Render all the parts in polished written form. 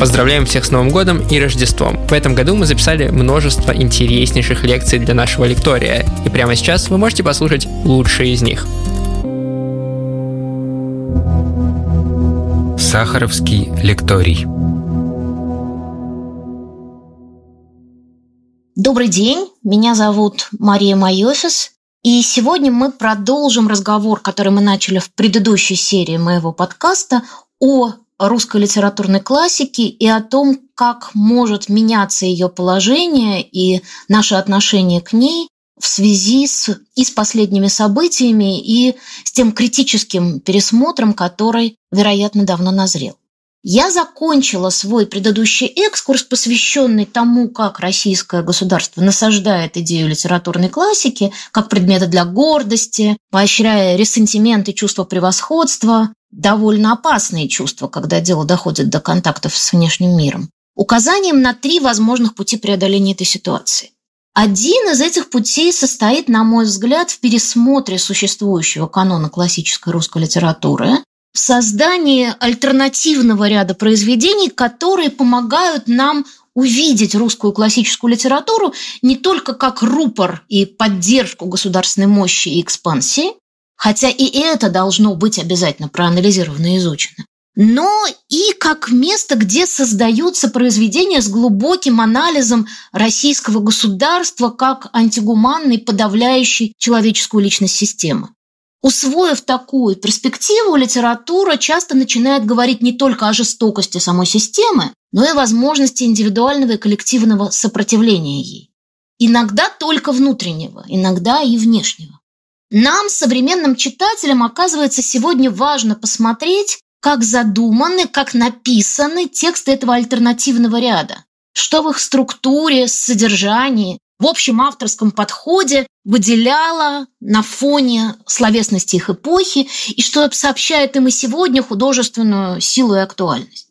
Поздравляем всех с Новым годом и Рождеством! В этом году мы записали множество интереснейших лекций для нашего лектория, и прямо сейчас вы можете послушать лучшие из них. Сахаровский лекторий. Добрый день, меня зовут Мария Майофис, и сегодня мы продолжим разговор, который мы начали в предыдущей серии моего подкаста о русской литературной классике и о том, как может меняться ее положение и наше отношение к ней в связи с последними событиями и с тем критическим пересмотром, который, вероятно, давно назрел. Я закончила свой предыдущий экскурс, посвященный тому, как российское государство насаждает идею литературной классики как предмета для гордости, поощряя рессентимент и чувство превосходства, довольно опасные чувства, когда дело доходит до контактов с внешним миром, указанием на 3 возможных пути преодоления этой ситуации. Один из этих путей состоит, на мой взгляд, в пересмотре существующего канона классической русской литературы, в создании альтернативного ряда произведений, которые помогают нам увидеть русскую классическую литературу не только как рупор и поддержку государственной мощи и экспансии, хотя и это должно быть обязательно проанализировано и изучено, но и как место, где создаются произведения с глубоким анализом российского государства как антигуманной, подавляющей человеческую личность системы. Усвоив такую перспективу, литература часто начинает говорить не только о жестокости самой системы, но и о возможности индивидуального и коллективного сопротивления ей. Иногда только внутреннего, иногда и внешнего. Нам, современным читателям, оказывается, сегодня важно посмотреть, как задуманы, как написаны тексты этого альтернативного ряда, что в их структуре, содержании, в общем авторском подходе выделяло на фоне словесности их эпохи и что сообщает им и сегодня художественную силу и актуальность.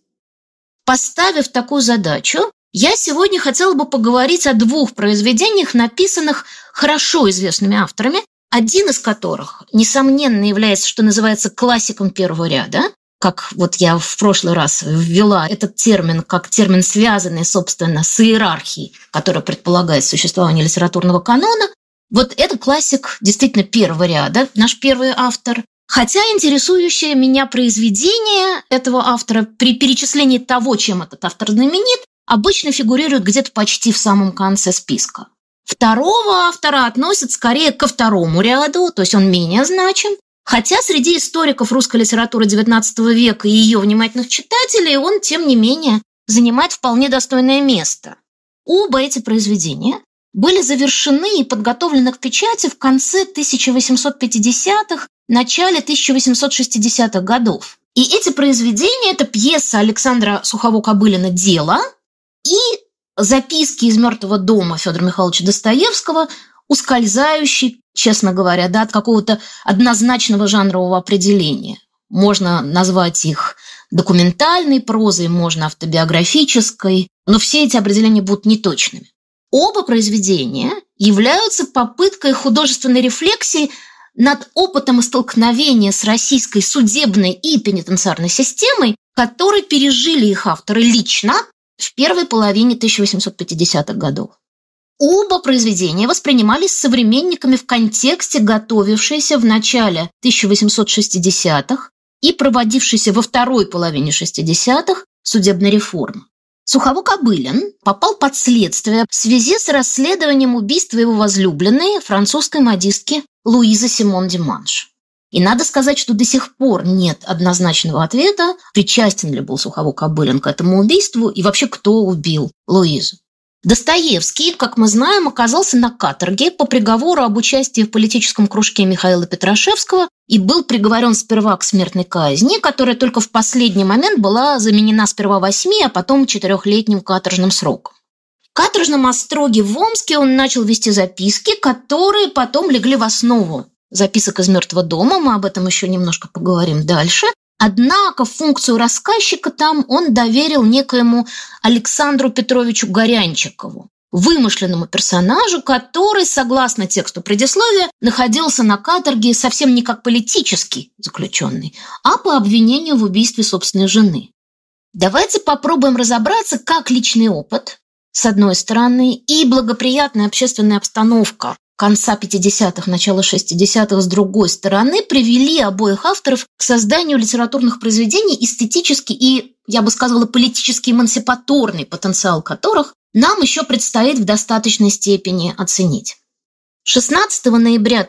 Поставив такую задачу, я сегодня хотела бы поговорить о 2 произведениях, написанных хорошо известными авторами, один из которых, несомненно, является, что называется, классиком первого ряда, как вот я в прошлый раз ввела этот термин как термин, связанный, собственно, с иерархией, которая предполагает существование литературного канона. Вот это классик действительно первого ряда, наш первый автор. Хотя интересующее меня произведение этого автора при перечислении того, чем этот автор знаменит, обычно фигурирует где-то почти в самом конце списка. Второго автора относят скорее ко второму ряду, то есть он менее значим, хотя среди историков русской литературы XIX века и ее внимательных читателей он, тем не менее, занимает вполне достойное место. Оба эти произведения были завершены и подготовлены к печати в конце 1850-х, начале 1860-х годов. И эти произведения – это пьеса Александра Сухово-Кобылина «Дело» и записки из «Мертвого дома» Федора Михайловича Достоевского, ускользающий, честно говоря, от какого-то однозначного жанрового определения. Можно назвать их документальной прозой, можно автобиографической, но все эти определения будут неточными. Оба произведения являются попыткой художественной рефлексии над опытом столкновения с российской судебной и пенитенциарной системой, которые пережили их авторы лично в первой половине 1850-х годов. Оба произведения воспринимались современниками в контексте готовившейся в начале 1860-х и проводившейся во второй половине 60-х судебной реформы. Сухово-Кобылин попал под следствие в связи с расследованием убийства его возлюбленной, французской модистки Луизы Симон Диманш. И надо сказать, что до сих пор нет однозначного ответа, причастен ли был Сухово-Кобылин к этому убийству и вообще кто убил Луизу. Достоевский, как мы знаем, оказался на каторге по приговору об участии в политическом кружке Михаила Петрашевского и был приговорен сперва к смертной казни, которая только в последний момент была заменена сперва 8, а потом 4-летним каторжным сроком. В каторжном остроге в Омске он начал вести записки, которые потом легли в основу записок из «Мертвого дома», мы об этом еще немножко поговорим дальше. Однако функцию рассказчика там он доверил некоему Александру Петровичу Горянчикову, вымышленному персонажу, который, согласно тексту предисловия, находился на каторге совсем не как политический заключенный, а по обвинению в убийстве собственной жены. Давайте попробуем разобраться, как личный опыт, с одной стороны, и благоприятная общественная обстановка конца 50-х, начала 60-х, с другой стороны, привели обоих авторов к созданию литературных произведений, эстетически и, я бы сказала, политически эмансипаторный потенциал которых нам еще предстоит в достаточной степени оценить. 16 ноября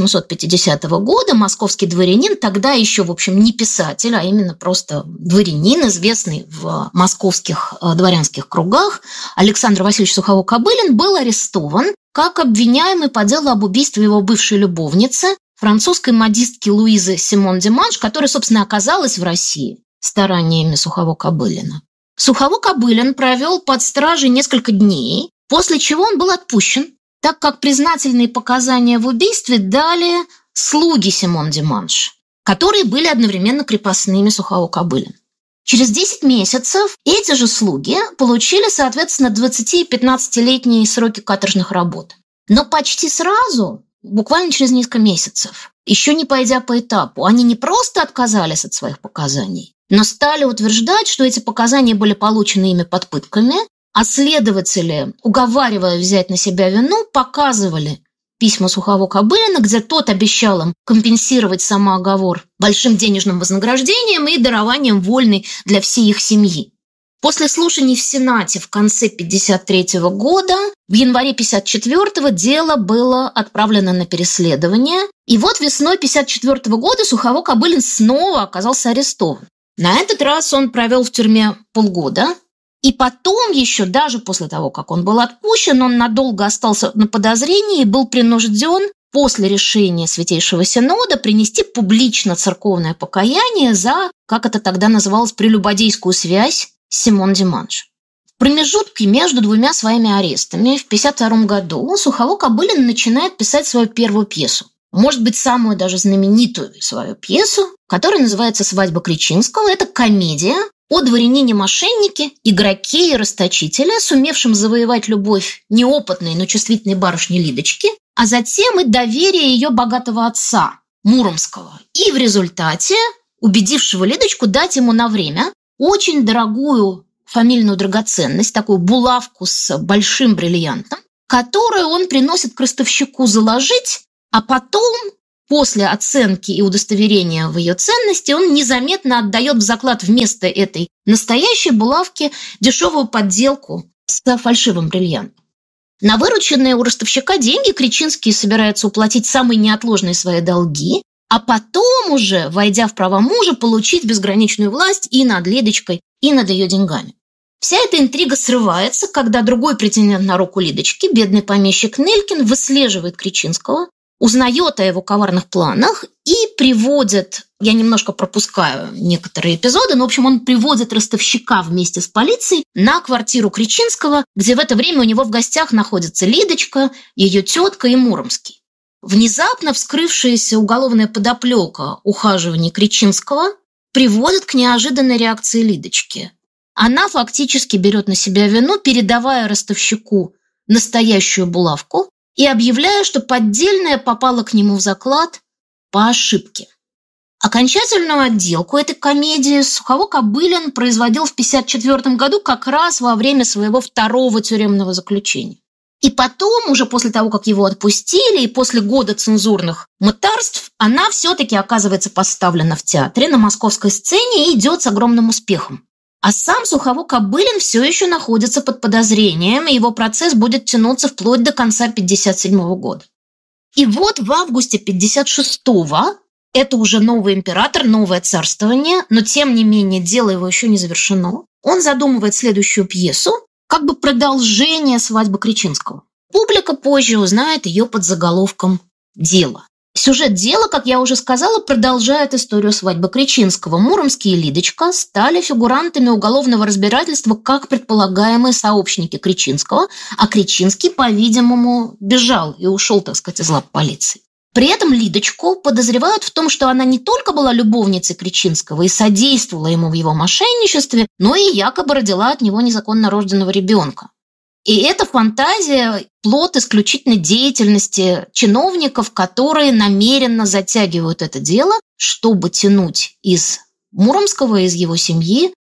1850 года московский дворянин, тогда еще, в общем, не писатель, а именно просто дворянин, известный в московских дворянских кругах, Александр Васильевич Сухово-Кобылин, был арестован как обвиняемый по делу об убийстве его бывшей любовницы, французской модистки Луизы Симон де Манш, которая, собственно, оказалась в России стараниями Сухово-Кобылина. Сухово-Кобылин провел под стражей несколько дней, после чего он был отпущен, так как признательные показания в убийстве дали слуги Симон де Манш, которые были одновременно крепостными Сухово-Кобылина. Через 10 месяцев эти же слуги получили, соответственно, 20- и 15-летние сроки каторжных работ. Но почти сразу, буквально через несколько месяцев, еще не пойдя по этапу, они не просто отказались от своих показаний, но стали утверждать, что эти показания были получены ими под пытками, а следователи, уговаривая взять на себя вину, показывали письма Сухово-Кобылина, где тот обещал им компенсировать самооговор большим денежным вознаграждением и дарованием вольной для всей их семьи. После слушаний в Сенате в конце 1953 года, в январе 1954 дело было отправлено на переследование, и вот весной 1954 года Сухово-Кобылин снова оказался арестован. На этот раз он провел в тюрьме полгода. И потом еще, даже после того, как он был отпущен, он надолго остался на подозрении и был принужден после решения Святейшего Синода принести публично церковное покаяние за, как это тогда называлось, прелюбодейскую связь с Симон де Манш. В промежутке между двумя своими арестами в 1952 году Сухово-Кобылин начинает писать свою первую пьесу. Может быть, самую даже знаменитую свою пьесу, которая называется «Свадьба Кречинского». Это комедия о дворянине-мошеннике, игроке и расточителе, сумевшем завоевать любовь неопытной, но чувствительной барышни Лидочки, а затем и доверие ее богатого отца, Муромского, и в результате убедившего Лидочку дать ему на время очень дорогую фамильную драгоценность, такую булавку с большим бриллиантом, которую он приносит к ростовщику заложить, а потом, после оценки и удостоверения в ее ценности, он незаметно отдает в заклад вместо этой настоящей булавки дешевую подделку с фальшивым бриллиантом. На вырученные у ростовщика деньги Кречинский собирается уплатить самые неотложные свои долги, а потом уже, войдя в права мужа, получить безграничную власть и над Лидочкой, и над ее деньгами. Вся эта интрига срывается, когда другой претендент на руку Лидочки, бедный помещик Нелькин, выслеживает Кречинского, узнает о его коварных планах и приводит, я немножко пропускаю некоторые эпизоды, но, в общем, он приводит ростовщика вместе с полицией на квартиру Кречинского, где в это время у него в гостях находятся Лидочка, ее тетка и Муромский. Внезапно вскрывшаяся уголовная подоплека ухаживания Кречинского приводит к неожиданной реакции Лидочки. Она фактически берет на себя вину, передавая ростовщику настоящую булавку, и объявляя, что поддельная попала к нему в заклад по ошибке. Окончательную отделку этой комедии Сухово-Кобылин производил в 1954 году как раз во время своего второго тюремного заключения. И потом, уже после того, как его отпустили, и после года цензурных мытарств, она все-таки оказывается поставлена в театре на московской сцене и идет с огромным успехом. А сам Сухово-Кобылин все еще находится под подозрением, и его процесс будет тянуться вплоть до конца 1957 года. И вот в августе 1956-го, это уже новый император, новое царствование, но тем не менее дело его еще не завершено, он задумывает следующую пьесу, как бы продолжение «Свадьбы Кречинского». Публика позже узнает ее под заголовком «Дело». Сюжет дела, как я уже сказала, продолжает историю свадьбы Кречинского. Муромский и Лидочка стали фигурантами уголовного разбирательства как предполагаемые сообщники Кречинского, а Кречинский, по-видимому, бежал и ушел, так сказать, из лап полиции. При этом Лидочку подозревают в том, что она не только была любовницей Кречинского и содействовала ему в его мошенничестве, но и якобы родила от него незаконно рожденного ребенка. И эта фантазия – плод исключительной деятельности чиновников, которые намеренно затягивают это дело, чтобы тянуть из Муромского, из его семьи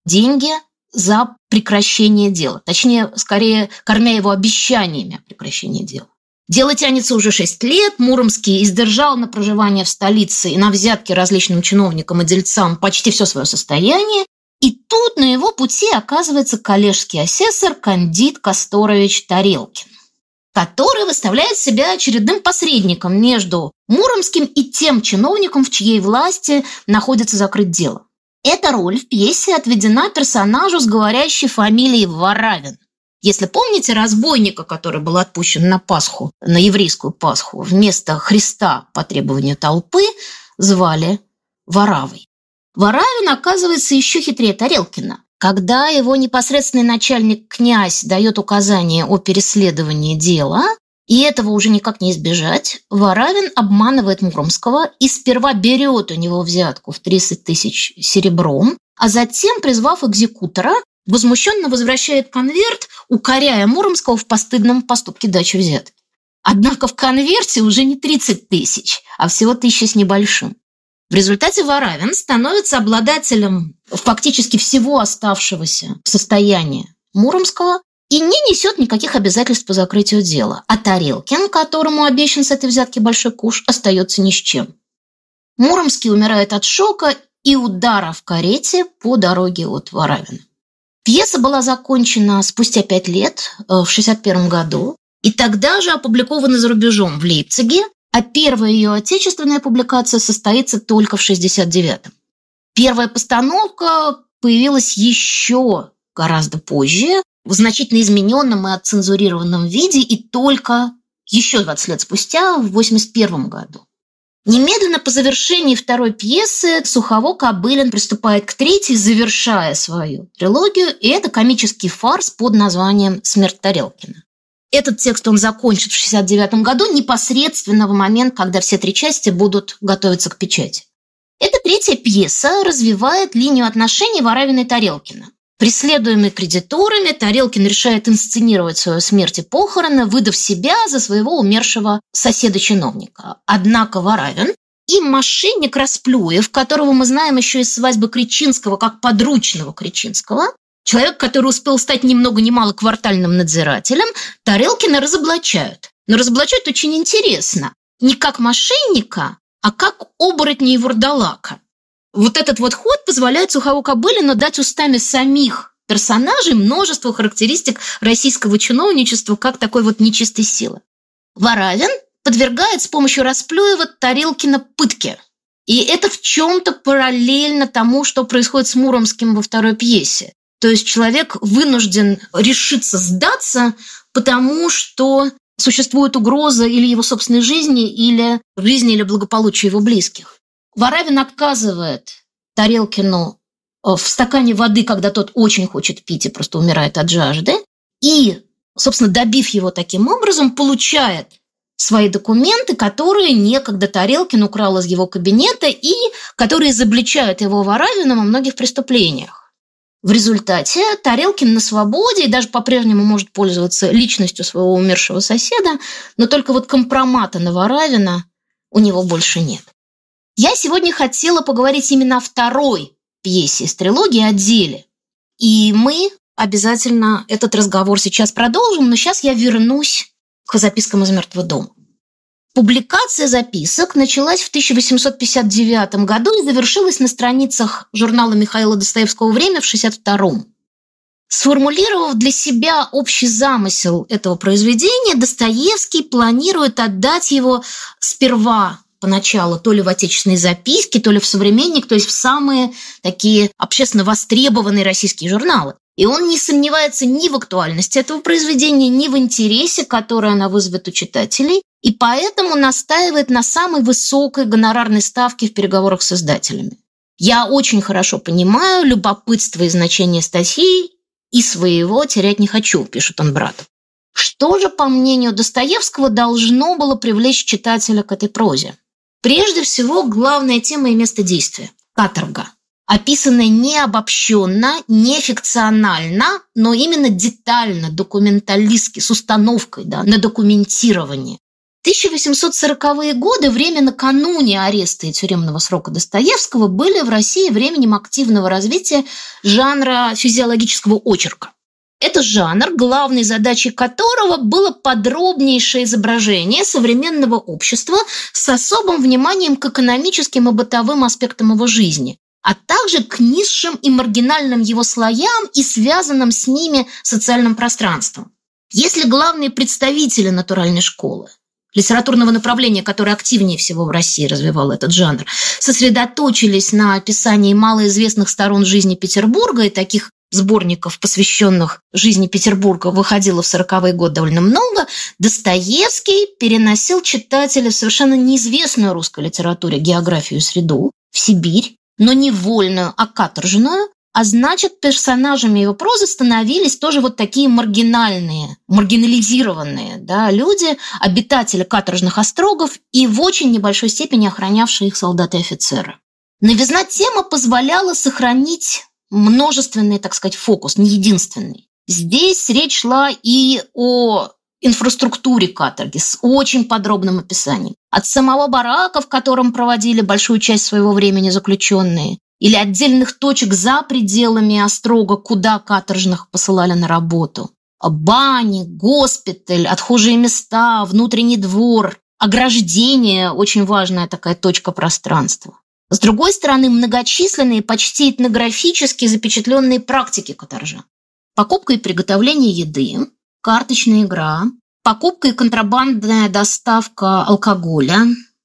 деньги за прекращение дела. Точнее, скорее, кормя его обещаниями о прекращении дела. Дело тянется уже 6 лет. Муромский издержал на проживание в столице и на взятки различным чиновникам и дельцам почти все свое состояние. И тут на его пути оказывается коллежский асессор Кандид Касторович Тарелкин, который выставляет себя очередным посредником между Муромским и тем чиновником, в чьей власти находится закрыть дело. Эта роль в пьесе отведена персонажу с говорящей фамилией Воравин. Если помните разбойника, который был отпущен на Пасху, на еврейскую Пасху, вместо Христа по требованию толпы звали Воравой. Воравин оказывается еще хитрее Тарелкина. Когда его непосредственный начальник князь дает указание о переследовании дела, и этого уже никак не избежать, Воравин обманывает Муромского и сперва берет у него взятку в 30 тысяч серебром, а затем, призвав экзекутора, возмущенно возвращает конверт, укоряя Муромского в постыдном поступке дачи взятки. Однако в конверте уже не 30 тысяч, а всего 1000 с небольшим. В результате Воравин становится обладателем фактически всего оставшегося состояния Муромского и не несет никаких обязательств по закрытию дела. А Тарелкин, которому обещан с этой взятки большой куш, остается ни с чем. Муромский умирает от шока и удара в карете по дороге от Воравина. Пьеса была закончена спустя 5 лет, в 1961 году, и тогда же опубликована за рубежом в Лейпциге, а первая ее отечественная публикация состоится только в 1969. Первая постановка появилась еще гораздо позже, в значительно измененном и отцензурированном виде, и только еще 20 лет спустя, в 1981 году. Немедленно по завершении второй пьесы Сухово-Кобылин приступает к третьей, завершая свою трилогию, и это комический фарс под названием «Смерть Тарелкина». Этот текст он закончит в 1969 году, непосредственно в момент, когда все 3 части будут готовиться к печати. Эта третья пьеса развивает линию отношений Воравина и Тарелкина. Преследуемый кредиторами, Тарелкин решает инсценировать свою смерть и похороны, выдав себя за своего умершего соседа-чиновника. Однако Воравин и мошенник Расплюев, которого мы знаем еще из «Свадьбы Кречинского» как подручного Кречинского, человек, который успел стать ни много ни мало квартальным надзирателем, Тарелкина разоблачают. Но разоблачают очень интересно. Не как мошенника, а как оборотня и вурдалака. Вот этот вот ход позволяет Сухово-Кобылину дать устами самих персонажей множество характеристик российского чиновничества как такой вот нечистой силы. Воравин подвергает с помощью Расплюева Тарелкина пытке. И это в чем-то параллельно тому, что происходит с Муромским во второй пьесе. То есть человек вынужден решиться сдаться, потому что существует угроза или его собственной жизни, или жизни или благополучия его близких. Воравин отказывает Тарелкину в стакане воды, когда тот очень хочет пить и просто умирает от жажды, и, собственно, добив его таким образом, получает свои документы, которые некогда Тарелкин украл из его кабинета и которые изобличают его Воравина во многих преступлениях. В результате Тарелкин на свободе и даже по-прежнему может пользоваться личностью своего умершего соседа, но только вот компромата на Воравина у него больше нет. Я сегодня хотела поговорить именно о второй пьесе из трилогии, о деле. И мы обязательно этот разговор сейчас продолжим, но сейчас я вернусь к запискам из «Мертвого дома». Публикация записок началась в 1859 году и завершилась на страницах журнала Михаила Достоевского «Время» в 1962. Сформулировав для себя общий замысел этого произведения, Достоевский планирует отдать его сперва поначалу то ли в отечественные записки, то ли в «Современник», то есть в самые такие общественно востребованные российские журналы. И он не сомневается ни в актуальности этого произведения, ни в интересе, который она вызовет у читателей, и поэтому настаивает на самой высокой гонорарной ставке в переговорах с издателями. Я очень хорошо понимаю любопытство и значение статьи, и своего терять не хочу, пишет он брату. Что же, по мнению Достоевского, должно было привлечь читателя к этой прозе? Прежде всего, главная тема и место действия – каторга, описанная не обобщенно, не фикционально, но именно детально, документалистски, с установкой на документирование. 1840-е годы, время накануне ареста и тюремного срока Достоевского, были в России временем активного развития жанра физиологического очерка. Это жанр, главной задачей которого было подробнейшее изображение современного общества с особым вниманием к экономическим и бытовым аспектам его жизни, а также к низшим и маргинальным его слоям и связанным с ними социальным пространством. Если главные представители натуральной школы, литературного направления, которое активнее всего в России развивало этот жанр, сосредоточились на описании малоизвестных сторон жизни Петербурга, и таких сборников, посвященных жизни Петербурга, выходило в 40-е годы довольно много, Достоевский переносил читателя в совершенно неизвестную русской литературе географию и среду, в Сибирь, но не вольную, а каторжную, а значит, персонажами его прозы становились тоже вот такие маргинальные, маргинализированные, люди, обитатели каторжных острогов и в очень небольшой степени охранявшие их солдаты и офицеры. Новизна темы позволяла сохранить множественный, так сказать, фокус, не единственный. Здесь речь шла и о инфраструктуре каторги с очень подробным описанием. От самого барака, в котором проводили большую часть своего времени заключенные, или отдельных точек за пределами острога, куда каторжных посылали на работу. Бани, госпиталь, отхожие места, внутренний двор, ограждение – очень важная такая точка пространства. С другой стороны, многочисленные, почти этнографически запечатленные практики каторжан. Покупка и приготовление еды, карточная игра, покупка и контрабандная доставка алкоголя,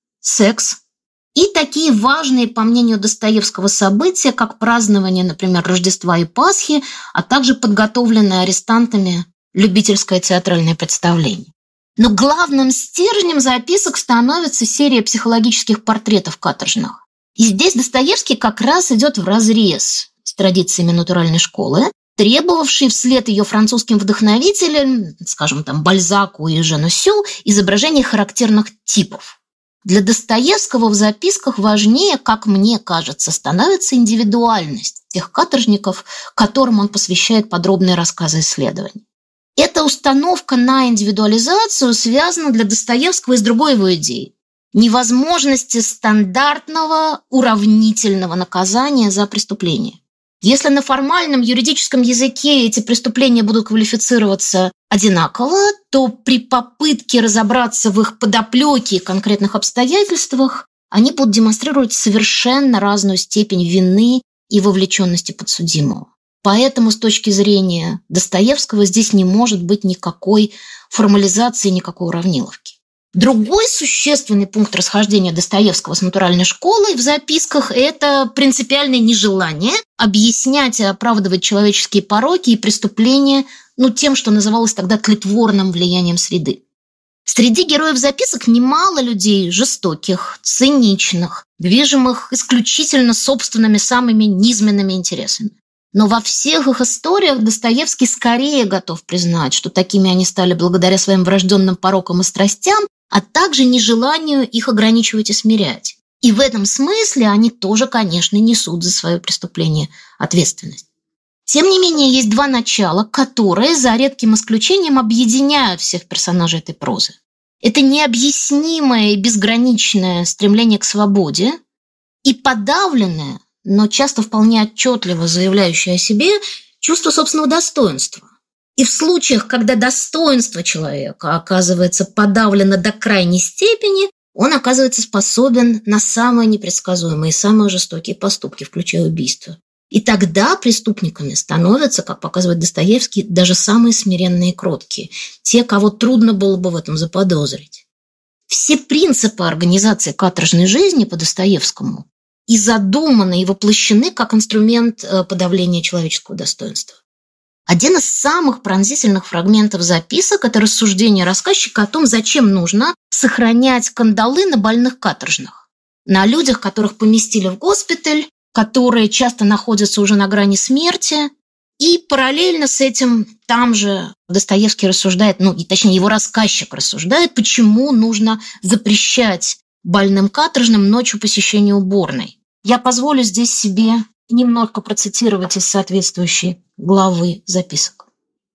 секс. И такие важные, по мнению Достоевского, события, как празднование, например, Рождества и Пасхи, а также подготовленное арестантами любительское театральное представление. Но главным стержнем записок становится серия психологических портретов каторжных. И здесь Достоевский как раз идет вразрез с традициями натуральной школы, требовавшей вслед ее французским вдохновителям, скажем, Бальзаку и Жену Сю, изображения характерных типов. Для Достоевского в записках важнее, как мне кажется, становится индивидуальность тех каторжников, которым он посвящает подробные рассказы и исследования. Эта установка на индивидуализацию связана для Достоевского и с другой его идеей – невозможности стандартного уравнительного наказания за преступление. Если на формальном юридическом языке эти преступления будут квалифицироваться одинаково, то при попытке разобраться в их подоплеке и конкретных обстоятельствах они будут демонстрировать совершенно разную степень вины и вовлеченности подсудимого. Поэтому с точки зрения Достоевского здесь не может быть никакой формализации, никакой уравниловки. Другой существенный пункт расхождения Достоевского с натуральной школой в записках – это принципиальное нежелание объяснять и оправдывать человеческие пороки и преступления тем, что называлось тогда тлетворным влиянием среды. Среди героев записок немало людей жестоких, циничных, движимых исключительно собственными самыми низменными интересами. Но во всех их историях Достоевский скорее готов признать, что такими они стали благодаря своим врожденным порокам и страстям, а также нежеланию их ограничивать и смирять. И в этом смысле они тоже, конечно, несут за свое преступление ответственность. Тем не менее, есть два начала, которые, за редким исключением, объединяют всех персонажей этой прозы. Это необъяснимое и безграничное стремление к свободе и подавленное, но часто вполне отчетливо заявляющее о себе чувство собственного достоинства. И в случаях, когда достоинство человека оказывается подавлено до крайней степени, он оказывается способен на самые непредсказуемые и самые жестокие поступки, включая убийство. И тогда преступниками становятся, как показывает Достоевский, даже самые смиренные и кроткие, те, кого трудно было бы в этом заподозрить. Все принципы организации каторжной жизни по Достоевскому и задуманы, и воплощены как инструмент подавления человеческого достоинства. Один из самых пронзительных фрагментов записок – это рассуждение рассказчика о том, зачем нужно сохранять кандалы на больных каторжных, на людях, которых поместили в госпиталь, которые часто находятся уже на грани смерти. И параллельно с этим там же Достоевский рассуждает, точнее его рассказчик рассуждает, почему нужно запрещать больным каторжным ночью посещение уборной. Я позволю здесь себе немножко процитировать из соответствующей главы записок.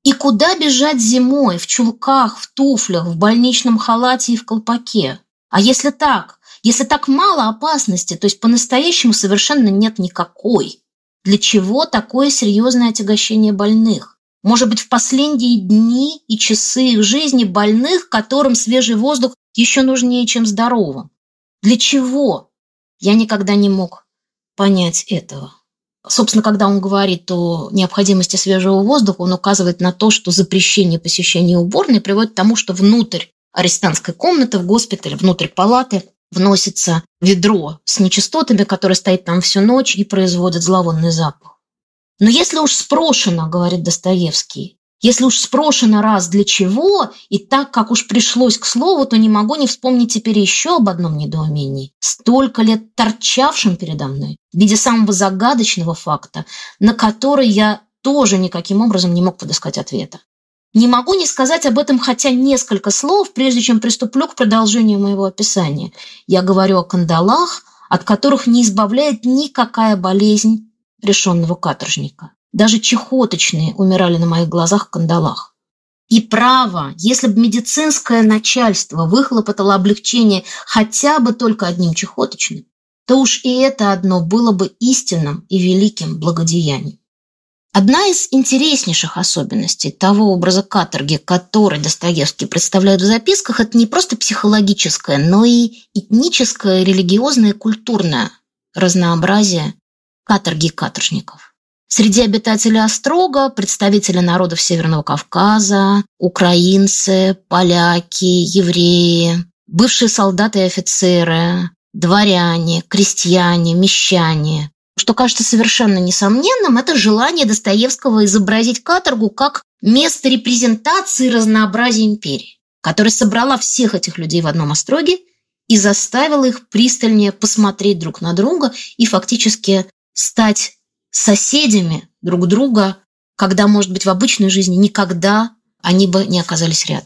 И куда бежать зимой в чулках, в туфлях, в больничном халате и в колпаке? А если так мало опасности, то есть по-настоящему совершенно нет никакой, для чего такое серьезное отягощение больных? Может быть, в последние дни и часы их жизни больных, которым свежий воздух еще нужнее, чем здоровым? Для чего? Я никогда не мог понять этого. Собственно, когда он говорит о необходимости свежего воздуха, он указывает на то, что запрещение посещения уборной приводит к тому, что внутрь арестантской комнаты в госпитале, внутрь палаты вносится ведро с нечистотами, которое стоит там всю ночь и производит зловонный запах. Но если уж спрошено, говорит Достоевский, если уж спрошено раз для чего, и так как уж пришлось к слову, то не могу не вспомнить теперь еще об одном недоумении, столько лет торчавшем передо мной, в виде самого загадочного факта, на который я тоже никаким образом не мог подыскать ответа. Не могу не сказать об этом хотя несколько слов, прежде чем приступлю к продолжению моего описания. Я говорю о кандалах, от которых не избавляет никакая болезнь решенного каторжника. Даже чехоточные умирали на моих глазах в кандалах. И право, если бы медицинское начальство выхлопотало облегчение хотя бы только одним чехоточным, то уж и это одно было бы истинным и великим благодеянием. Одна из интереснейших особенностей того образа каторги, который Достоевский представляет в записках, это не просто психологическое, но и этническое, религиозное и культурное разнообразие каторги и каторжников. Среди обитателей острога представители народов Северного Кавказа, украинцы, поляки, евреи, бывшие солдаты и офицеры, дворяне, крестьяне, мещане. Что кажется совершенно несомненным, это желание Достоевского изобразить каторгу как место репрезентации разнообразия империи, которая собрала всех этих людей в одном остроге и заставила их пристальнее посмотреть друг на друга и фактически стать соседями друг друга, когда, может быть, в обычной жизни никогда они бы не оказались рядом.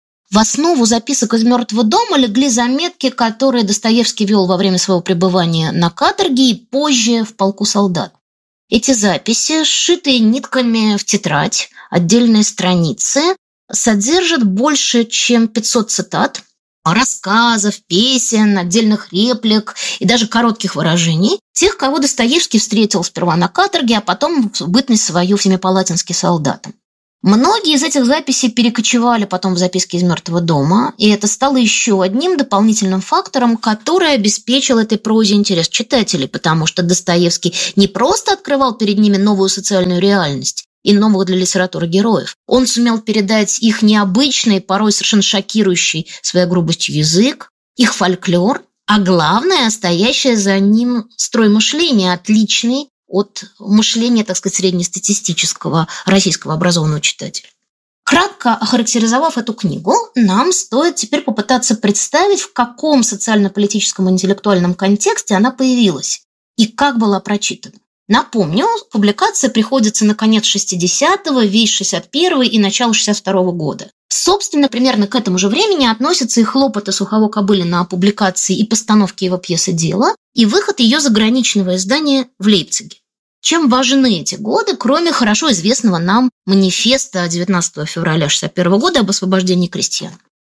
В основу записок из «Мертвого дома» легли заметки, которые Достоевский вел во время своего пребывания на каторге и позже в полку солдат. Эти записи, сшитые нитками в тетрадь, отдельные страницы, содержат больше, чем 500 цитат, рассказов, песен, отдельных реплик и даже коротких выражений тех, кого Достоевский встретил сперва на каторге, а потом в бытность свою в Семипалатинске солдатом. Многие из этих записей перекочевали потом в записки из «Мертвого дома», и это стало еще одним дополнительным фактором, который обеспечил этой прозе интерес читателей, потому что Достоевский не просто открывал перед ними новую социальную реальность и новых для литературы героев. Он сумел передать их необычный, порой совершенно шокирующий своей грубостью язык, их фольклор, а главное, стоящее за ним строй мышления, отличный от мышления, так сказать, среднестатистического российского образованного читателя. Кратко охарактеризовав эту книгу, нам стоит теперь попытаться представить, в каком социально-политическом и интеллектуальном контексте она появилась и как была прочитана. Напомню, публикация приходится на конец 60-го, весь 61-й и начало 62-го года. Собственно, примерно к этому же времени относятся и хлопоты Сухово-Кобылина о публикации и постановке его пьесы «Дело», и выход ее заграничного издания в Лейпциге. Чем важны эти годы, кроме хорошо известного нам манифеста 19 февраля 1961 года об освобождении крестьян?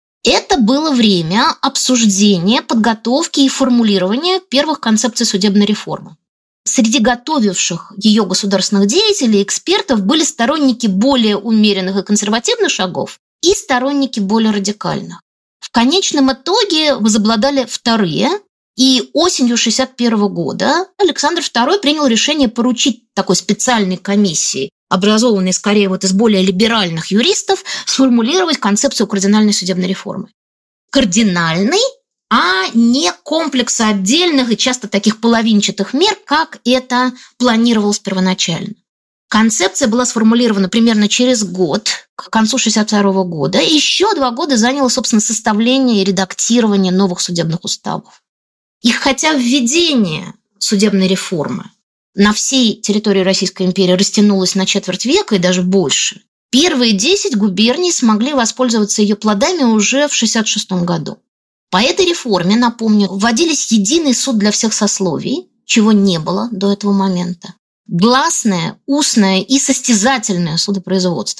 Это было время обсуждения, подготовки и формулирования первых концепций судебной реформы. Среди готовивших ее государственных деятелей и экспертов были сторонники более умеренных и консервативных шагов и сторонники более радикальных. В конечном итоге возобладали вторые, и осенью 1961 года Александр II принял решение поручить такой специальной комиссии, образованной скорее из более либеральных юристов, сформулировать концепцию кардинальной судебной реформы. Кардинальной, а не комплекса отдельных и часто таких половинчатых мер, как это планировалось первоначально. Концепция была сформулирована примерно через год, к концу 1962 года, и еще 2 года заняло, собственно, составление и редактирование новых судебных уставов. И хотя введение судебной реформы на всей территории Российской империи растянулось на четверть века и даже больше, первые 10 губерний смогли воспользоваться ее плодами уже в 1966 году. По этой реформе, напомню, вводились единый суд для всех сословий, чего не было до этого момента, гласное, устное и состязательное судопроизводство,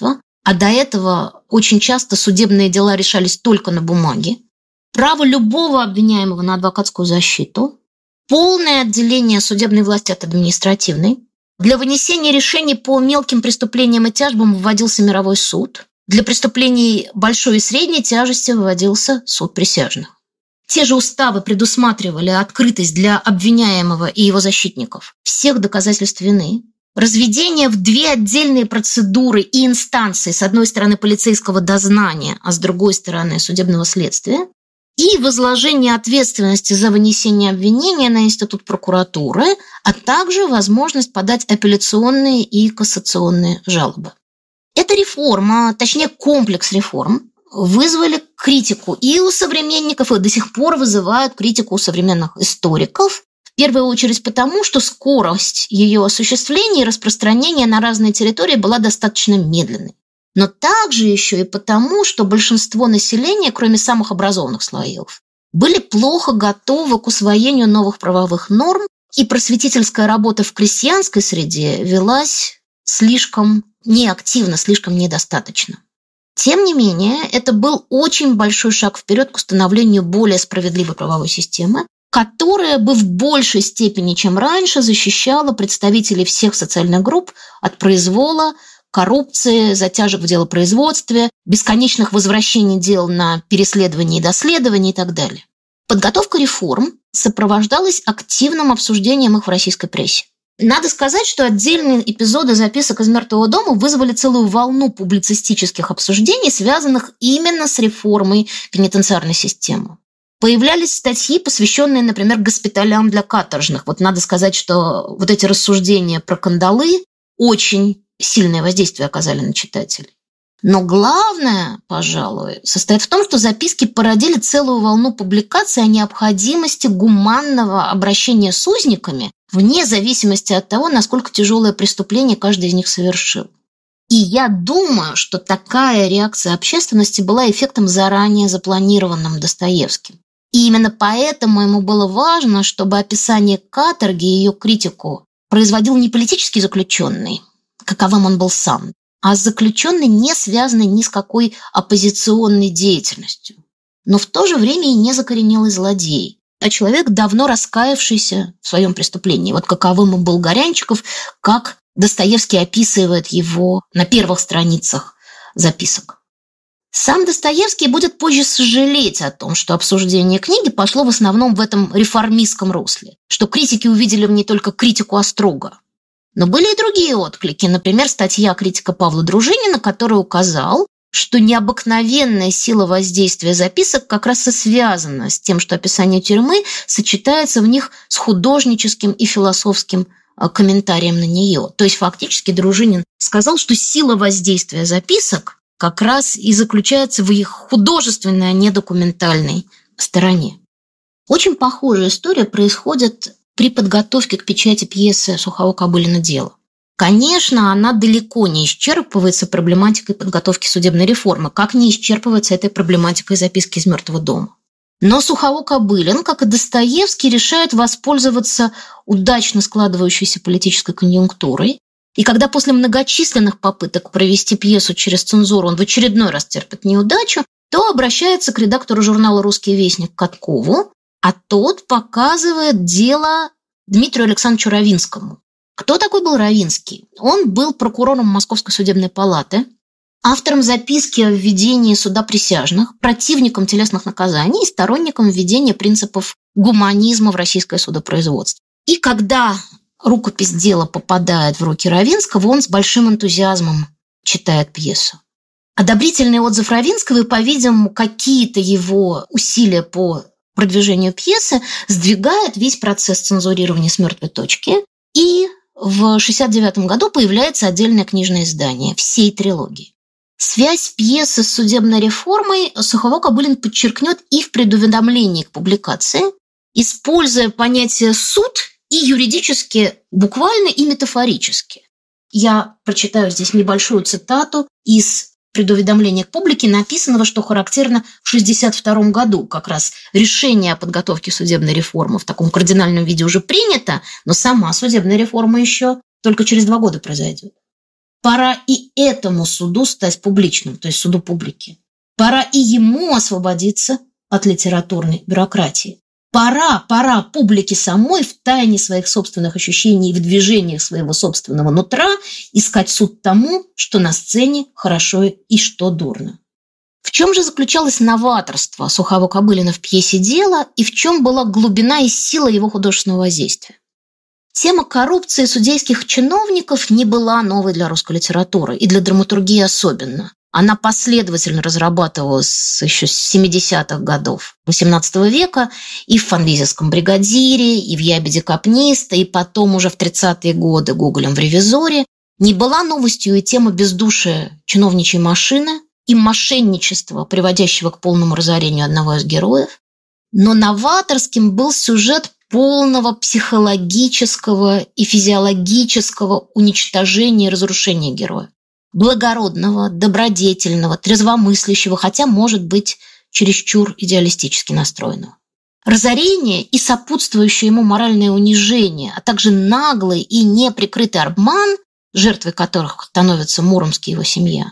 а до этого очень часто судебные дела решались только на бумаге, право любого обвиняемого на адвокатскую защиту, полное отделение судебной власти от административной. Для вынесения решений по мелким преступлениям и тяжбам вводился мировой суд. Для преступлений большой и средней тяжести выводился суд присяжных. Те же уставы предусматривали открытость для обвиняемого и его защитников всех доказательств вины, разведение в две отдельные процедуры и инстанции, с одной стороны полицейского дознания, а с другой стороны судебного следствия, и возложение ответственности за вынесение обвинения на институт прокуратуры, а также возможность подать апелляционные и кассационные жалобы. Эта реформа, точнее комплекс реформ, вызвали критику и у современников, и до сих пор вызывают критику у современных историков, в первую очередь потому, что скорость ее осуществления и распространения на разные территории была достаточно медленной. Но также еще и потому, что большинство населения, кроме самых образованных слоев, были плохо готовы к усвоению новых правовых норм, и просветительская работа в крестьянской среде велась слишком неактивно, слишком недостаточно. Тем не менее, это был очень большой шаг вперед к установлению более справедливой правовой системы, которая бы в большей степени, чем раньше, защищала представителей всех социальных групп от произвола, коррупции, затяжек в делопроизводстве, бесконечных возвращений дел на переследование и доследование и так далее. Подготовка реформ сопровождалась активным обсуждением их в российской прессе. Надо сказать, что отдельные эпизоды записок из «Мертвого дома» вызвали целую волну публицистических обсуждений, связанных именно с реформой пенитенциарной системы. Появлялись статьи, посвященные, например, госпиталям для каторжных. Вот надо сказать, что вот эти рассуждения про кандалы очень сильное воздействие оказали на читателей. Но главное, пожалуй, состоит в том, что записки породили целую волну публикаций о необходимости гуманного обращения с узниками, вне зависимости от того, насколько тяжелое преступление каждый из них совершил. И я думаю, что такая реакция общественности была эффектом заранее запланированным Достоевским. И именно поэтому ему было важно, чтобы описание каторги и ее критику производил не политический заключенный, каковым он был сам, а заключенный, не связанный ни с какой оппозиционной деятельностью, но в то же время и не закоренелый злодей, а человек, давно раскаявшийся в своем преступлении. Вот каковым он был Горянчиков, как Достоевский описывает его на первых страницах записок. Сам Достоевский будет позже сожалеть о том, что обсуждение книги пошло в основном в этом реформистском русле, что критики увидели в ней только критику Острога. Но были и другие отклики, например, статья критика Павла Дружинина, который указал, что необыкновенная сила воздействия записок как раз и связана с тем, что описание тюрьмы сочетается в них с художническим и философским комментарием на нее. То есть фактически Дружинин сказал, что сила воздействия записок как раз и заключается в их художественной, а не документальной стороне. Очень похожая история происходит при подготовке к печати пьесы Сухого-Кобылина «Дело». Конечно, она далеко не исчерпывается проблематикой подготовки судебной реформы, как не исчерпывается этой проблематикой записки из «Мертвого дома». Но Сухово-Кобылин, как и Достоевский, решает воспользоваться удачно складывающейся политической конъюнктурой. И когда после многочисленных попыток провести пьесу через цензуру он в очередной раз терпит неудачу, то обращается к редактору журнала «Русский вестник» Каткову, а тот показывает дело Дмитрию Александровичу Равинскому. Кто такой был Равинский? Он был прокурором Московской судебной палаты, автором записки о введении суда присяжных, противником телесных наказаний и сторонником введения принципов гуманизма в российское судопроизводство. И когда рукопись дела попадает в руки Равинского, он с большим энтузиазмом читает пьесу. Одобрительный отзыв Равинского и, по-видимому, какие-то его усилия по продвижению пьесы сдвигают весь процесс цензурирования с мертвой точки, и в 1969 году появляется отдельное книжное издание всей трилогии. Связь пьесы с судебной реформой Сухово-Кобылин подчеркнет и в предуведомлении к публикации, используя понятие «суд» и юридически, буквально и метафорически. Я прочитаю здесь небольшую цитату из предуведомления к публике, написанного, что характерно, в 1962 году. Как раз решение о подготовке судебной реформы в таком кардинальном виде уже принято, но сама судебная реформа еще только через 2 года произойдет. Пора и этому суду стать публичным, то есть суду публики. Пора и ему освободиться от литературной бюрократии. Пора публике самой в тайне своих собственных ощущений и в движениях своего собственного нутра искать суд тому, что на сцене хорошо и что дурно. В чем же заключалось новаторство Сухого-Кобылина в пьесе «Дело» и в чем была глубина и сила его художественного воздействия? Тема коррупции судейских чиновников не была новой для русской литературы и для драматургии особенно. Она последовательно разрабатывалась еще с 70-х годов XVIII века и в «Фанвизовском бригадире», и в «Ябеде Капниста», и потом уже в 30-е годы Гоголем в «Ревизоре». Не была новостью и тема бездушия чиновничьей машины и мошенничества, приводящего к полному разорению одного из героев. Но новаторским был сюжет полного психологического и физиологического уничтожения и разрушения героя. Благородного, добродетельного, трезвомыслящего, хотя, может быть, чересчур идеалистически настроенного. Разорение и сопутствующее ему моральное унижение, а также наглый и неприкрытый обман, жертвой которых становится Муромский и его семья.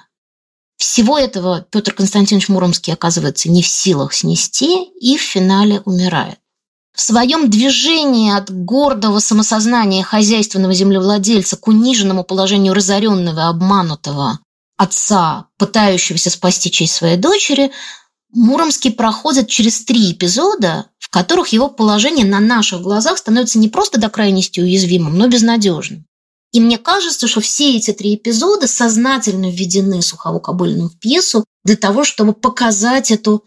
Всего этого Петр Константинович Муромский оказывается не в силах снести и в финале умирает. В своем движении от гордого самосознания хозяйственного землевладельца к униженному положению разоренного и обманутого отца, пытающегося спасти честь своей дочери, Муромский проходит через 3 эпизода, в которых его положение на наших глазах становится не просто до крайности уязвимым, но безнадежным. И мне кажется, что все эти 3 эпизода сознательно введены Сухого-Кобылиным в пьесу для того, чтобы показать эту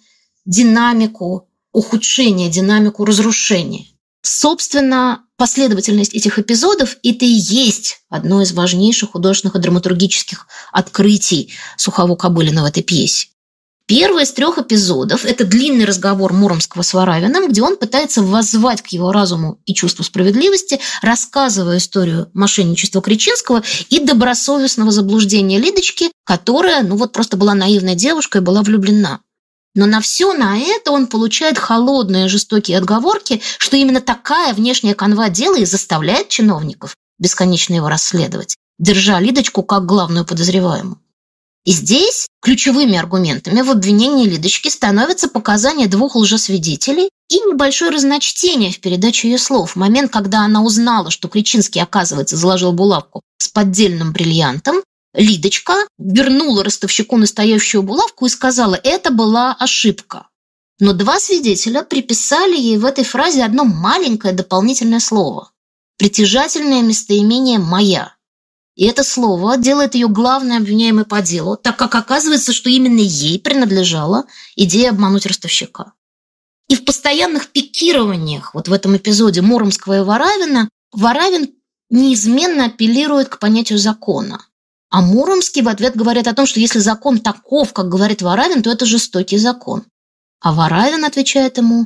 динамику ухудшения, динамику разрушения. Собственно, последовательность этих эпизодов – это и есть одно из важнейших художественных и драматургических открытий Сухого-Кобылина в этой пьесе. Первый из 3 эпизодов – это длинный разговор Муромского с Варавиным, где он пытается воззвать к его разуму и чувству справедливости, рассказывая историю мошенничества Кричинского и добросовестного заблуждения Лидочки, которая, просто была наивной девушкой и была влюблена. Но на все на это он получает холодные жестокие отговорки, что именно такая внешняя канва дела и заставляет чиновников бесконечно его расследовать, держа Лидочку как главную подозреваемую. И здесь ключевыми аргументами в обвинении Лидочки становятся показания 2 лжесвидетелей и небольшое разночтение в передаче ее слов. В момент, когда она узнала, что Кричинский, оказывается, заложил булавку с поддельным бриллиантом, Лидочка вернула ростовщику настоящую булавку и сказала: это была ошибка. Но 2 свидетеля приписали ей в этой фразе одно маленькое дополнительное слово – притяжательное местоимение «моя». И это слово делает ее главной обвиняемой по делу, так как оказывается, что именно ей принадлежала идея обмануть ростовщика. И в постоянных пикированиях в этом эпизоде Муромского и Варавина Варавин неизменно апеллирует к понятию закона. А Муромский в ответ говорит о том, что если закон таков, как говорит Варавин, то это жестокий закон. А Варавин отвечает ему: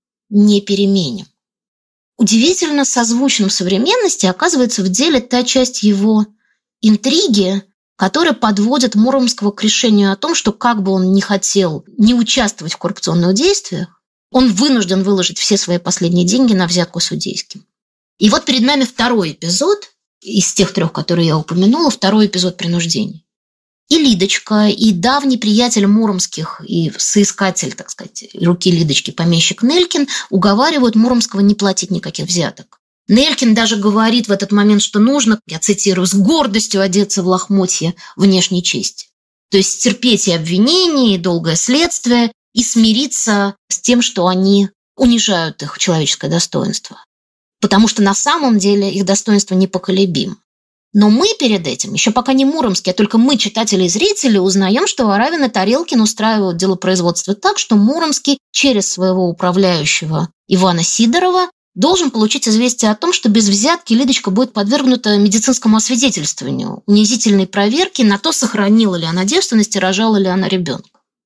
не переменим. Удивительно созвучным современности оказывается в деле та часть его интриги, которая подводит Муромского к решению о том, что как бы он ни хотел не участвовать в коррупционных действиях, он вынужден выложить все свои последние деньги на взятку судейским. И вот перед нами 2-й эпизод из тех 3, которые я упомянула, 2-й эпизод принуждения. И Лидочка, и давний приятель Муромских, и соискатель, так сказать, руки Лидочки, помещик Нелькин, уговаривают Муромского не платить никаких взяток. Нелькин даже говорит в этот момент, что нужно, я цитирую, с гордостью одеться в лохмотья внешней чести. То есть терпеть и обвинения, и долгое следствие, и смириться с тем, что они унижают их человеческое достоинство. Потому что на самом деле их достоинство непоколебимо. Но мы перед этим, еще пока не Муромский, а только мы, читатели и зрители, узнаем, что Варавин и Тарелкин устраивают делопроизводство так, что Муромский через своего управляющего Ивана Сидорова должен получить известие о том, что без взятки Лидочка будет подвергнута медицинскому освидетельствованию, унизительной проверке на то, сохранила ли она девственность и рожала ли она ребенка.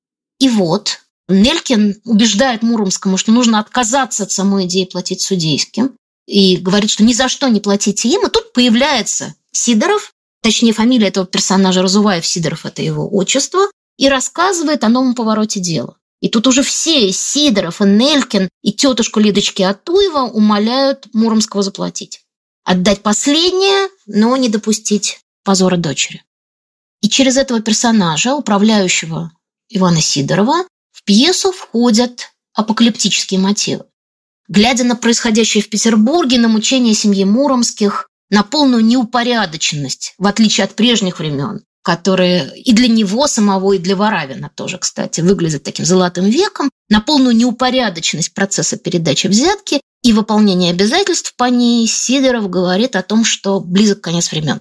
И вот Нелькин убеждает Муромскому, что нужно отказаться от самой идеи платить судейским, и говорит, что ни за что не платите им. И тут появляется Сидоров, точнее, фамилия этого персонажа Разуваев, Сидоров – это его отчество, и рассказывает о новом повороте дела. И тут уже все, Сидоров, и Нелькин, и тетушку Лидочки Атуева умоляют Муромского заплатить. Отдать последнее, но не допустить позора дочери. И через этого персонажа, управляющего Ивана Сидорова, в пьесу входят апокалиптические мотивы. Глядя на происходящее в Петербурге, на мучения семьи Муромских, на полную неупорядоченность, в отличие от прежних времен, которые и для него самого, и для Варавина тоже, кстати, выглядят таким золотым веком, на полную неупорядоченность процесса передачи взятки и выполнения обязательств по ней, Сидоров говорит о том, что близок конец времен.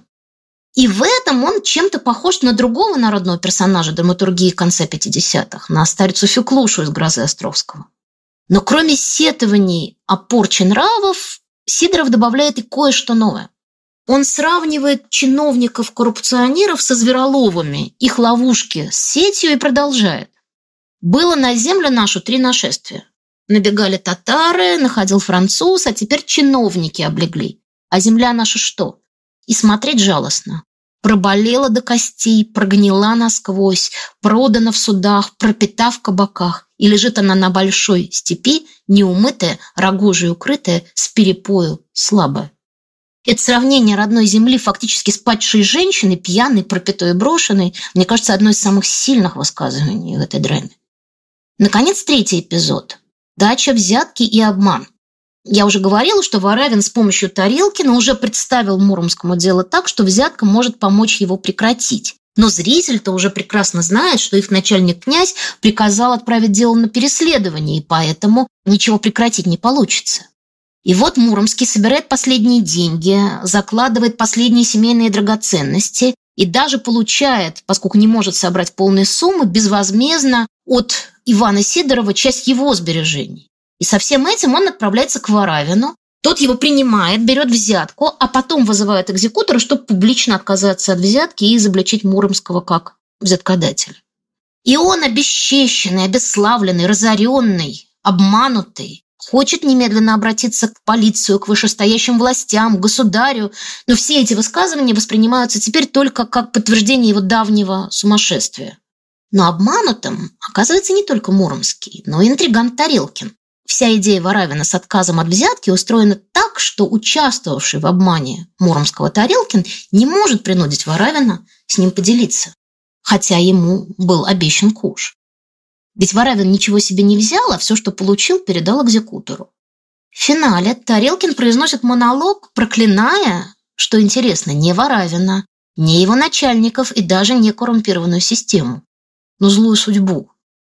И в этом он чем-то похож на другого народного персонажа драматургии конца 50-х, на старицу Феклушу из «Грозы Островского». Но кроме сетований о порче нравов, Сидоров добавляет и кое-что новое. Он сравнивает чиновников-коррупционеров со звероловами, их ловушки с сетью и продолжает. Было на землю нашу 3 нашествия. Набегали татары, находил француз, а теперь чиновники облегли. А земля наша что? И смотреть жалостно. Проболела до костей, прогнила насквозь, продана в судах, пропита в кабаках. И лежит она на большой степи, неумытая, рогожей укрытая, с перепою, слабая. Это сравнение родной земли фактически с падшей женщиной, пьяной, пропитой и брошенной, мне кажется, одно из самых сильных высказываний в этой драме. Наконец, 3-й эпизод. Дача, взятки и обман. Я уже говорила, что Варавин с помощью Тарелкина уже представил Муромскому дело так, что взятка может помочь его прекратить. Но зритель-то уже прекрасно знает, что их начальник-князь приказал отправить дело на переследование, и поэтому ничего прекратить не получится. И вот Муромский собирает последние деньги, закладывает последние семейные драгоценности и даже получает, поскольку не может собрать полные суммы, безвозмездно от Ивана Сидорова часть его сбережений. И со всем этим он отправляется к Варавину. Тот его принимает, берет взятку, а потом вызывает экзекутора, чтобы публично отказаться от взятки и изобличить Муромского как взяткодателя. И он обесчещенный, обесславленный, разоренный, обманутый, хочет немедленно обратиться к полицию, к вышестоящим властям, к государю, но все эти высказывания воспринимаются теперь только как подтверждение его давнего сумасшествия. Но обманутым оказывается не только Муромский, но и интриган Тарелкин. Вся идея Варавина с отказом от взятки устроена так, что участвовавший в обмане Муромского Тарелкин не может принудить Варавина с ним поделиться, хотя ему был обещан куш. Ведь Варавин ничего себе не взял, а все, что получил, передал экзекутору. В финале Тарелкин произносит монолог, проклиная, что интересно, не Варавина, не его начальников и даже не коррумпированную систему, но злую судьбу.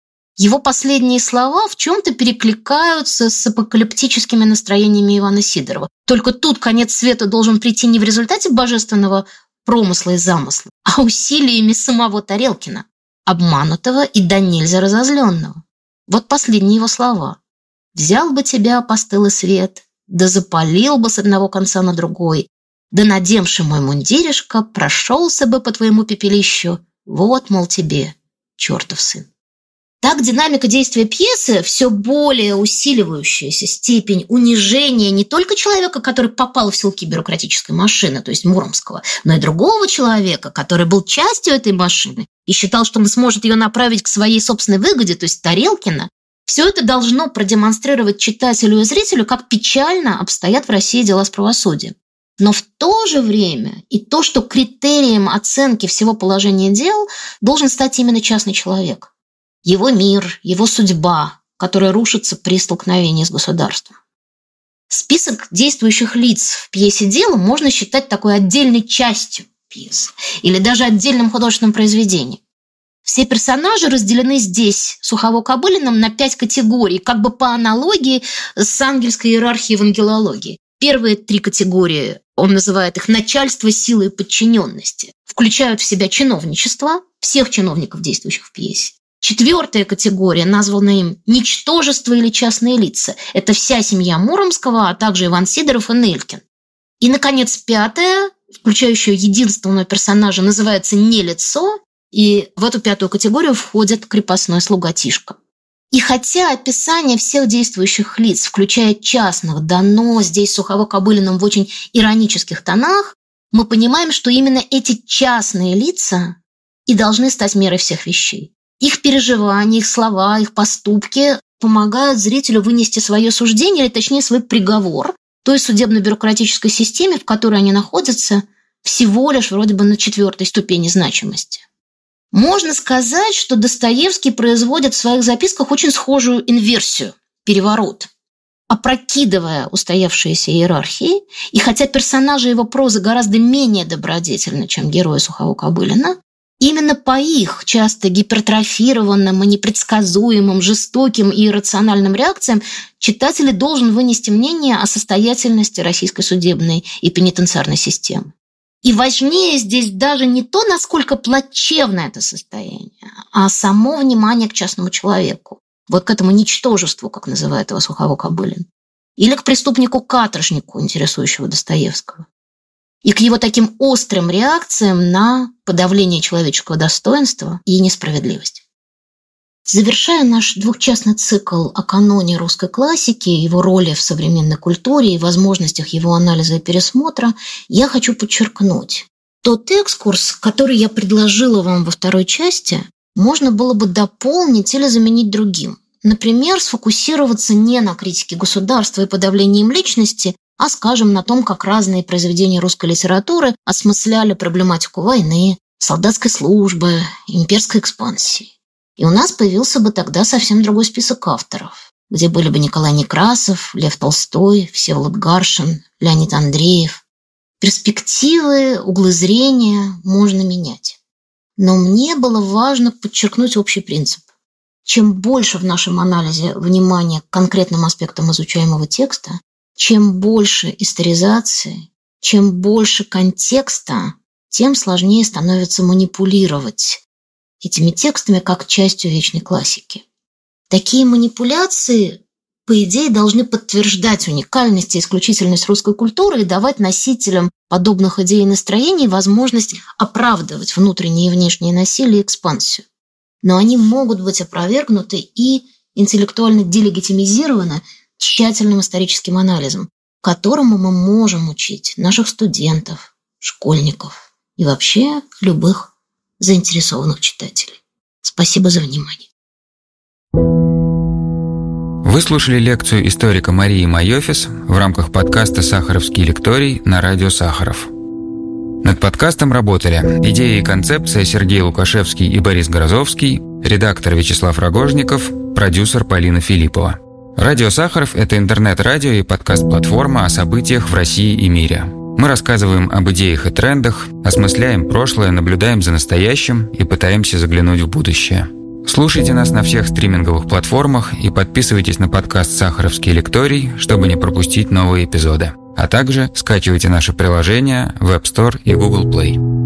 Его последние слова в чем-то перекликаются с апокалиптическими настроениями Ивана Сидорова. Только тут конец света должен прийти не в результате божественного промысла и замысла, а усилиями самого Тарелкина, обманутого и до нельзя разозленного. Вот последние его слова. «Взял бы тебя, постылый свет, да запалил бы с одного конца на другой, да, надемши мой мундиришко, прошелся бы по твоему пепелищу, вот, мол, тебе, чертов сын». Так динамика действия пьесы, все более усиливающаяся степень унижения не только человека, который попал в селки бюрократической машины, то есть Муромского, но и другого человека, который был частью этой машины и считал, что он сможет ее направить к своей собственной выгоде, то есть Тарелкина. Все это должно продемонстрировать читателю и зрителю, как печально обстоят в России дела с правосудием. Но в то же время и то, что критерием оценки всего положения дел должен стать именно частный человек. Его мир, его судьба, которая рушится при столкновении с государством. Список действующих лиц в пьесе «Дело» можно считать такой отдельной частью пьесы или даже отдельным художественным произведением. Все персонажи разделены здесь Сухово-Кобылиным на 5 категорий, как бы по аналогии с ангельской иерархией в ангелологии. Первые 3 категории, он называет их начальство, силы и подчиненности, включают в себя чиновничество, всех чиновников, действующих в пьесе. 4-я категория, названная им ничтожество или частные лица. Это вся семья Муромского, а также Иван Сидоров и Нелькин. И, наконец, 5-я, включающая единственного персонажа, называется нелицо, и в эту 5-ю категорию входит крепостной слуга Тишка. И хотя описание всех действующих лиц, включая частных, дано здесь Сухово-Кобылиным в очень иронических тонах, мы понимаем, что именно эти частные лица и должны стать мерой всех вещей. Их переживания, их слова, их поступки помогают зрителю вынести свое суждение, или точнее свой приговор той судебно-бюрократической системе, в которой они находятся, всего лишь вроде бы на 4-й ступени значимости. Можно сказать, что Достоевский производит в своих записках очень схожую инверсию, переворот, опрокидывая устоявшиеся иерархии, и хотя персонажи его прозы гораздо менее добродетельны, чем герои Сухого-Кобылина, именно по их часто гипертрофированным и непредсказуемым, жестоким и иррациональным реакциям читатель должен вынести мнение о состоятельности российской судебной и пенитенциарной системы. И важнее здесь даже не то, насколько плачевно это состояние, а само внимание к частному человеку. Вот к этому ничтожеству, как называет его Сухого-Кобылин. Или к преступнику-каторжнику, интересующего Достоевского. И к его таким острым реакциям на подавление человеческого достоинства и несправедливость. Завершая наш двухчастный цикл о каноне русской классики, его роли в современной культуре и возможностях его анализа и пересмотра, я хочу подчеркнуть. Тот экскурс, который я предложила вам во второй части, можно было бы дополнить или заменить другим. Например, сфокусироваться не на критике государства и подавлении им личности, а, скажем, на том, как разные произведения русской литературы осмысляли проблематику войны, солдатской службы, имперской экспансии. И у нас появился бы тогда совсем другой список авторов, где были бы Николай Некрасов, Лев Толстой, Всеволод Гаршин, Леонид Андреев. Перспективы, углы зрения можно менять. Но мне было важно подчеркнуть общий принцип. Чем больше в нашем анализе внимания к конкретным аспектам изучаемого текста, чем больше историзации, чем больше контекста, тем сложнее становится манипулировать этими текстами как частью вечной классики. Такие манипуляции, по идее, должны подтверждать уникальность и исключительность русской культуры и давать носителям подобных идей и настроений возможность оправдывать внутреннее и внешнее насилие и экспансию. Но они могут быть опровергнуты и интеллектуально делегитимизированы тщательным историческим анализом, которому мы можем учить наших студентов, школьников и вообще любых заинтересованных читателей. Спасибо за внимание. Вы слушали лекцию историка Марии Майофис в рамках подкаста «Сахаровский лекторий» на радио Сахаров. Над подкастом работали идея и концепция Сергей Лукашевский и Борис Грозовский, редактор Вячеслав Рогожников, продюсер Полина Филиппова. Радио Сахаров – это интернет-радио и подкаст-платформа о событиях в России и мире. Мы рассказываем об идеях и трендах, осмысляем прошлое, наблюдаем за настоящим и пытаемся заглянуть в будущее. Слушайте нас на всех стриминговых платформах и подписывайтесь на подкаст «Сахаровский лекторий», чтобы не пропустить новые эпизоды. А также скачивайте наше приложение в App Store и Google Play.